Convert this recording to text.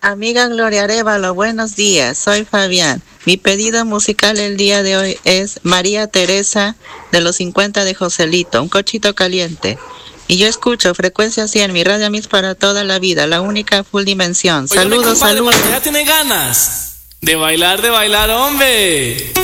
Amiga Gloria Arévalo, buenos días. Soy Fabián. Mi pedido musical el día de hoy es María Teresa de los 50 de Joselito, un cochito caliente. Y yo escucho Frecuencia 100, mi radio mix para toda la vida, la única full dimensión. Óigame, Saludos, compadre, saludos. para que ya tiene ganas de bailar, hombre.